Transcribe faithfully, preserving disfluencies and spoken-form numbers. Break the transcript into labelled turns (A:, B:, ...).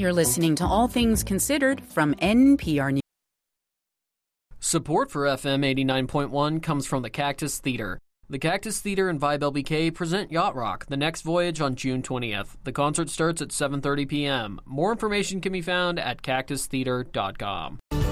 A: You're listening to All Things Considered from N P R News.
B: Support for F M eighty-nine point one comes from the Cactus Theater. The Cactus Theater and Vibe L B K present Yacht Rock, The Next Voyage, on June twentieth. The concert starts at seven thirty p.m. More information can be found at cactus theater dot com.